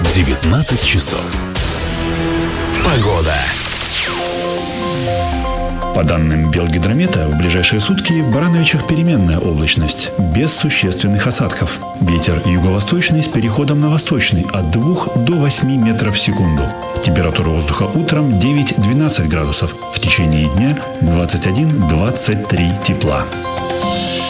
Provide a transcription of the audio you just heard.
19 часов. Погода. По данным Белгидромета, в ближайшие сутки в Барановичах переменная облачность, без существенных осадков. Ветер юго-восточный с переходом на восточный от 2 до 8 метров в секунду. Температура воздуха утром 9-12 градусов, в течение дня 21-23 тепла.